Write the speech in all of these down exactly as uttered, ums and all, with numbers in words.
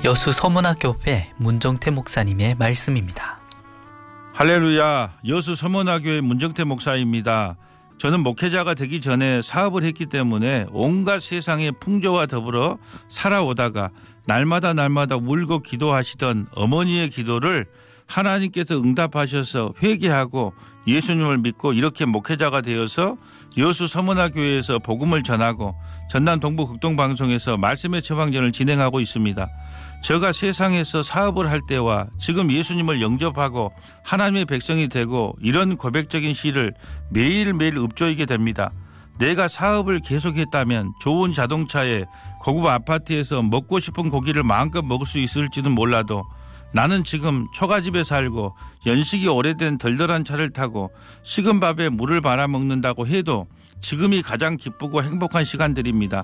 여수 서문화교회 문정태 목사님의 말씀입니다. 할렐루야, 여수 서문화교회 문정태 목사입니다. 저는 목회자가 되기 전에 사업을 했기 때문에 온갖 세상의 풍조와 더불어 살아오다가 날마다 날마다 울고 기도하시던 어머니의 기도를 하나님께서 응답하셔서 회개하고 예수님을 믿고 이렇게 목회자가 되어서 여수 서문화교회에서 복음을 전하고 전남 동부 극동방송에서 말씀의 처방전을 진행하고 있습니다. 제가 세상에서 사업을 할 때와 지금 예수님을 영접하고 하나님의 백성이 되고 이런 고백적인 시를 매일매일 읊조이게 됩니다. 내가 사업을 계속했다면 좋은 자동차에 고급 아파트에서 먹고 싶은 고기를 마음껏 먹을 수 있을지는 몰라도 나는 지금 초가집에 살고 연식이 오래된 덜덜한 차를 타고 식은 밥에 물을 말아먹는다고 해도 지금이 가장 기쁘고 행복한 시간들입니다.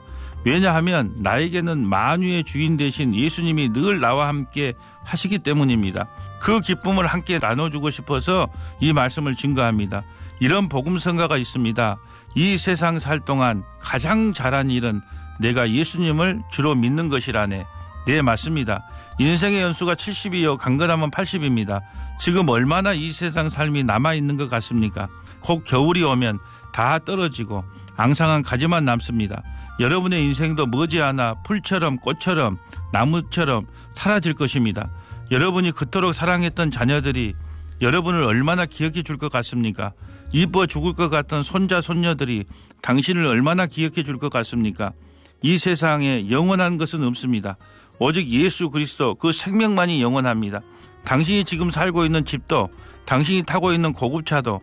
왜냐하면 나에게는 만유의 주인 되신 예수님이 늘 나와 함께 하시기 때문입니다. 그 기쁨을 함께 나눠주고 싶어서 이 말씀을 증거합니다. 이런 복음성가가 있습니다. 이 세상 살 동안 가장 잘한 일은 내가 예수님을 주로 믿는 것이라네. 네, 맞습니다. 인생의 연수가 칠십이요 강건하면 팔십입니다. 지금 얼마나 이 세상 삶이 남아있는 것 같습니까? 곧 겨울이 오면 다 떨어지고 앙상한 가지만 남습니다. 여러분의 인생도 머지않아 풀처럼 꽃처럼 나무처럼 사라질 것입니다. 여러분이 그토록 사랑했던 자녀들이 여러분을 얼마나 기억해 줄 것 같습니까? 이뻐 죽을 것 같던 손자 손녀들이 당신을 얼마나 기억해 줄 것 같습니까? 이 세상에 영원한 것은 없습니다. 오직 예수 그리스도 그 생명만이 영원합니다. 당신이 지금 살고 있는 집도, 당신이 타고 있는 고급차도,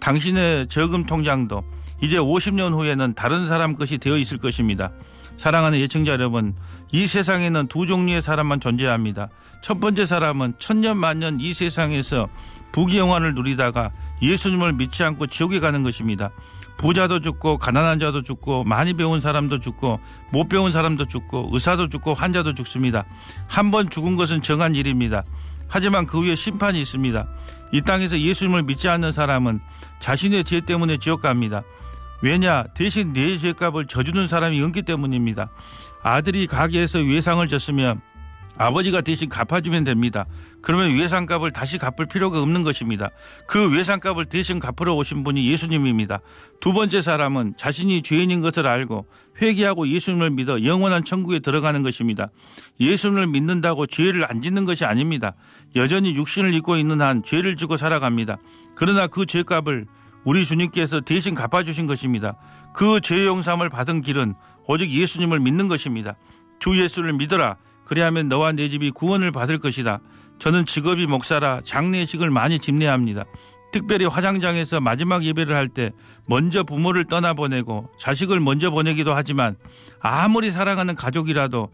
당신의 저금 통장도 이제 오십 년 후에는 다른 사람 것이 되어 있을 것입니다. 사랑하는 예청자 여러분, 이 세상에는 두 종류의 사람만 존재합니다. 첫 번째 사람은 천년 만년 이 세상에서 부귀영화를 누리다가 예수님을 믿지 않고 지옥에 가는 것입니다. 부자도 죽고 가난한 자도 죽고 많이 배운 사람도 죽고 못 배운 사람도 죽고 의사도 죽고 환자도 죽습니다. 한 번 죽은 것은 정한 일입니다. 하지만 그 후에 심판이 있습니다. 이 땅에서 예수님을 믿지 않는 사람은 자신의 죄 때문에 지옥 갑니다. 왜냐? 대신 내 죄값을 져주는 사람이 없기 때문입니다. 아들이 가게에서 외상을 졌으면 아버지가 대신 갚아주면 됩니다. 그러면 외상값을 다시 갚을 필요가 없는 것입니다. 그 외상값을 대신 갚으러 오신 분이 예수님입니다. 두 번째 사람은 자신이 죄인인 것을 알고 회개하고 예수님을 믿어 영원한 천국에 들어가는 것입니다. 예수님을 믿는다고 죄를 안 짓는 것이 아닙니다. 여전히 육신을 입고 있는 한 죄를 지고 살아갑니다. 그러나 그 죄값을 우리 주님께서 대신 갚아주신 것입니다. 그 죄 용서함을 받은 길은 오직 예수님을 믿는 것입니다. 주 예수를 믿어라. 그리하면 너와 내 집이 구원을 받을 것이다. 저는 직업이 목사라 장례식을 많이 집례합니다. 특별히 화장장에서 마지막 예배를 할 때 먼저 부모를 떠나보내고 자식을 먼저 보내기도 하지만 아무리 사랑하는 가족이라도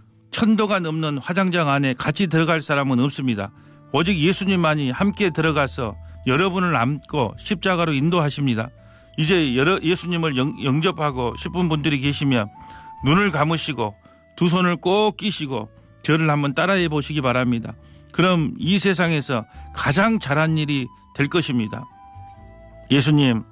천도가 넘는 화장장 안에 같이 들어갈 사람은 없습니다. 오직 예수님만이 함께 들어가서 여러분을 안고 십자가로 인도하십니다. 이제 예수님을 영접하고 싶은 분들이 계시면 눈을 감으시고 두 손을 꼭 끼시고 저를 한번 따라해 보시기 바랍니다. 그럼 이 세상에서 가장 잘한 일이 될 것입니다. 예수님,